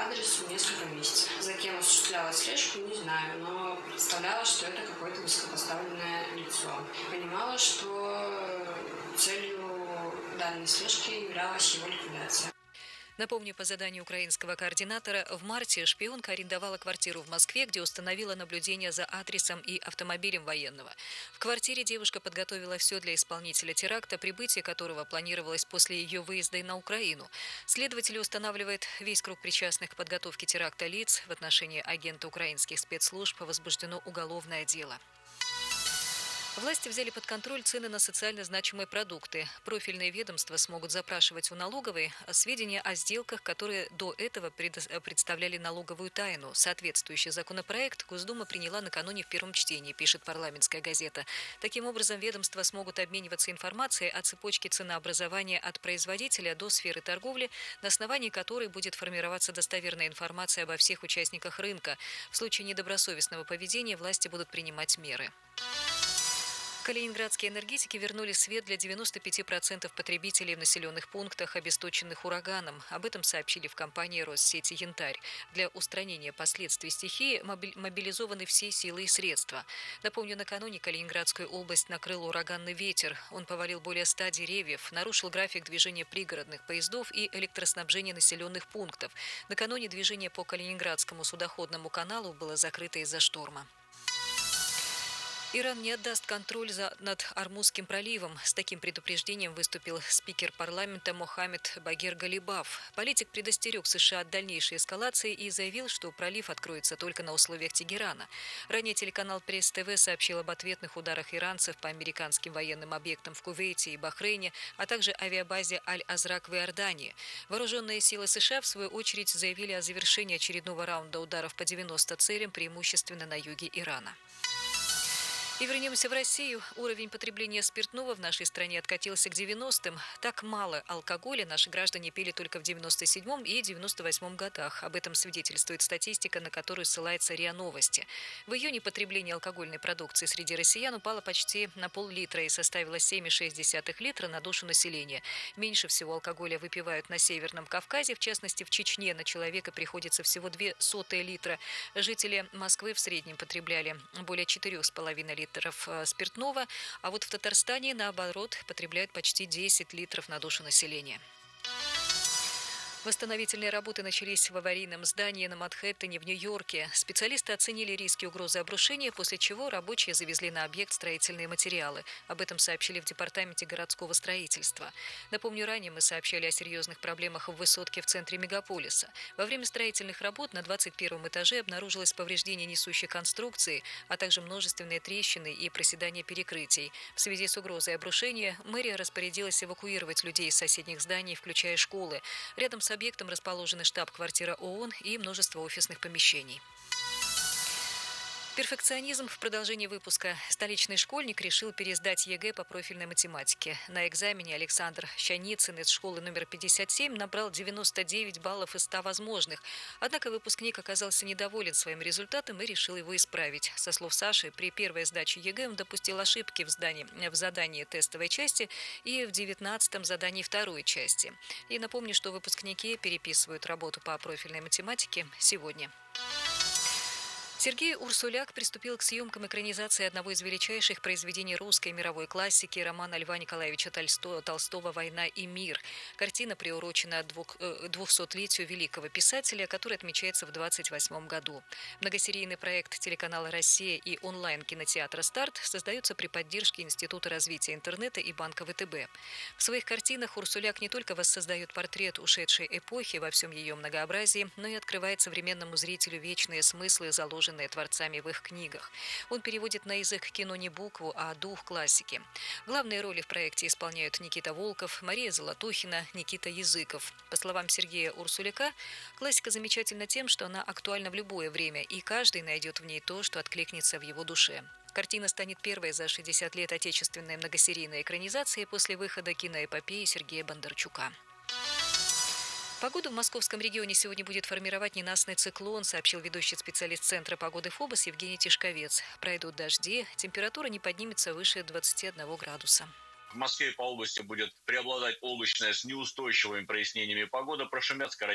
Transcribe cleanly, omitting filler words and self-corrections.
адресу несколько месяцев. За кем осуществляла слежку, не знаю, но представляла, что это какое-то высокопоставленное лицо. Понимала, что целью данной слежки являлась его ликвидация. Напомню, по заданию украинского координатора, в марте шпионка арендовала квартиру в Москве, где установила наблюдение за адресом и автомобилем военного. В квартире девушка подготовила все для исполнителя теракта, прибытие которого планировалось после ее выезда на Украину. Следователи устанавливают весь круг причастных к подготовке теракта лиц. В отношении агента украинских спецслужб возбуждено уголовное дело. Власти взяли под контроль цены на социально значимые продукты. Профильные ведомства смогут запрашивать у налоговой сведения о сделках, которые до этого представляли налоговую тайну. Соответствующий законопроект Госдума приняла накануне в первом чтении, пишет парламентская газета. Таким образом, ведомства смогут обмениваться информацией о цепочке ценообразования от производителя до сферы торговли, на основании которой будет формироваться достоверная информация обо всех участниках рынка. В случае недобросовестного поведения власти будут принимать меры. Калининградские энергетики вернули свет для 95% потребителей в населенных пунктах, обесточенных ураганом. Об этом сообщили в компании Россети «Янтарь». Для устранения последствий стихии мобилизованы все силы и средства. Напомню, накануне Калининградскую область накрыл ураганный ветер. Он повалил более 100 деревьев, нарушил график движения пригородных поездов и электроснабжения населенных пунктов. Накануне движение по Калининградскому судоходному каналу было закрыто из-за шторма. Иран не отдаст контроль над Ормузским проливом. С таким предупреждением выступил спикер парламента Мохаммед Багир Галибаф. Политик предостерег США от дальнейшей эскалации и заявил, что пролив откроется только на условиях Тегерана. Ранее телеканал Пресс-ТВ сообщил об ответных ударах иранцев по американским военным объектам в Кувейте и Бахрейне, а также авиабазе Аль-Азрак в Иордании. Вооруженные силы США, в свою очередь, заявили о завершении очередного раунда ударов по 90 целям, преимущественно на юге Ирана. И вернемся в Россию. Уровень потребления спиртного в нашей стране откатился к 90-м. Так мало алкоголя наши граждане пили только в 97-м и 98-м годах. Об этом свидетельствует статистика, на которую ссылается РИА Новости. В июне потребление алкогольной продукции среди россиян упало почти на пол-литра и составило 7,6 литра на душу населения. Меньше всего алкоголя выпивают на Северном Кавказе, в частности в Чечне на человека приходится всего 0,02 литра. Жители Москвы в среднем потребляли более 4,5 литров спиртного, а вот в Татарстане, наоборот, потребляют почти 10 литров на душу населения. Восстановительные работы начались в аварийном здании на Манхэттене в Нью-Йорке. Специалисты оценили риски угрозы обрушения, после чего рабочие завезли на объект строительные материалы. Об этом сообщили в Департаменте городского строительства. Напомню, ранее мы сообщали о серьезных проблемах в высотке в центре мегаполиса. Во время строительных работ на 21-м этаже обнаружилось повреждение несущей конструкции, а также множественные трещины и проседание перекрытий. В связи с угрозой обрушения мэрия распорядилась эвакуировать людей из соседних зданий, включая школы. Рядом с объектом расположены штаб-квартира ООН и множество офисных помещений. Перфекционизм в продолжении выпуска. Столичный школьник решил пересдать ЕГЭ по профильной математике. На экзамене Александр Щаницын из школы номер 57 набрал 99 баллов из 100 возможных. Однако выпускник оказался недоволен своим результатом и решил его исправить. Со слов Саши, при первой сдаче ЕГЭ он допустил ошибки в задании тестовой части и в 19-м задании второй части. И напомню, что выпускники переписывают работу по профильной математике сегодня. Сергей Урсуляк приступил к съемкам экранизации одного из величайших произведений русской мировой классики романа Льва Николаевича Толстого «Война и мир». Картина приурочена 200-летию великого писателя, который отмечается в 2028 году. Многосерийный проект телеканала «Россия» и онлайн-кинотеатра «Старт» создаются при поддержке Института развития интернета и Банка ВТБ. В своих картинах Урсуляк не только воссоздает портрет ушедшей эпохи во всем ее многообразии, но и открывает современному зрителю вечные смыслы, заложенные творцами в их книгах. Он переводит на язык кино не букву, а дух классики. Главные роли в проекте исполняют Никита Волков, Мария Золотухина, Никита Языков. По словам Сергея Урсуляка, классика замечательна тем, что она актуальна в любое время, и каждый найдет в ней то, что откликнется в его душе. Картина станет первой за 60 лет отечественной многосерийной экранизации после выхода киноэпопеи Сергея Бондарчука. Погоду в московском регионе сегодня будет формировать ненастный циклон, сообщил ведущий специалист Центра погоды ФОБОС Евгений Тишковец. Пройдут дожди, температура не поднимется выше 21 градуса. В Москве по области будет преобладать облачная с неустойчивыми прояснениями погода. Прошумят скоротечные